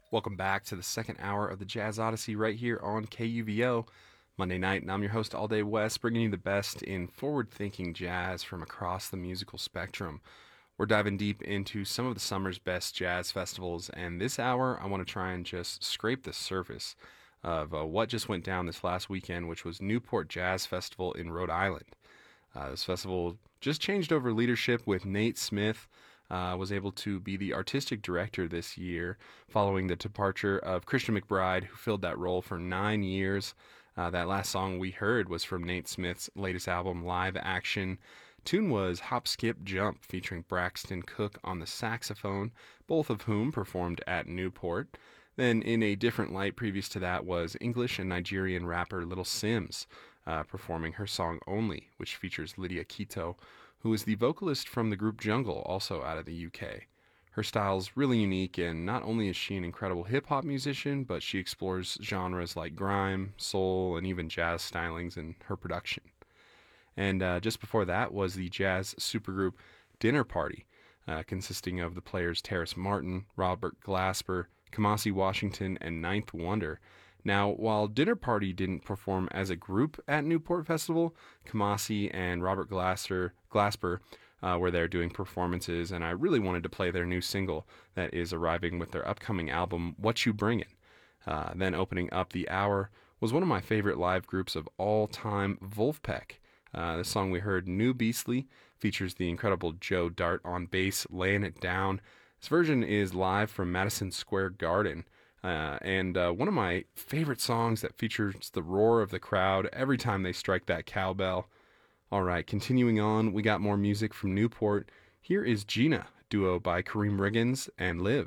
Welcome back to the second hour of the Jazz Odyssey right here on KUVO Monday night, and I'm your host All Day West, bringing you the best in forward-thinking jazz from across the musical spectrum. We're diving deep into some of the summer's best jazz festivals, and this hour I want to try and just scrape the surface of what just went down this last weekend, which was Newport Jazz Festival in Rhode Island. This festival just changed over leadership with Nate Smith. Was able to be the artistic director this year following the departure of Christian McBride, who filled that role for 9 years. That last song we heard was from Nate Smith's latest album, Live Action. Tune was Hop, Skip, Jump, featuring Braxton Cook on the saxophone, both of whom performed at Newport. Then, in a different light previous to that, was English and Nigerian rapper Little Sims performing her song Only, which features Lydia Quito, who is the vocalist from the group Jungle, also out of the UK. Her style's really unique, and not only is she an incredible hip-hop musician, but she explores genres like grime, soul, and even jazz stylings in her production. And just before that was the jazz supergroup Dinner Party, consisting of the players Terrace Martin, Robert Glasper, Kamasi Washington, and Ninth Wonder. Now, while Dinner Party didn't perform as a group at Newport Festival, Kamasi and Robert Glasper were there doing performances, and I really wanted to play their new single that is arriving with their upcoming album, What You Bringin'. Then opening up the hour was one of my favorite live groups of all time, Wolfpack. The song we heard, New Beastly, features the incredible Joe Dart on bass, laying it down. This version is live from Madison Square Garden. And one of my favorite songs that features the roar of the crowd every time they strike that cowbell. All right, continuing on, we got more music from Newport. Here is Gina, duo by Kareem Riggins and Liv.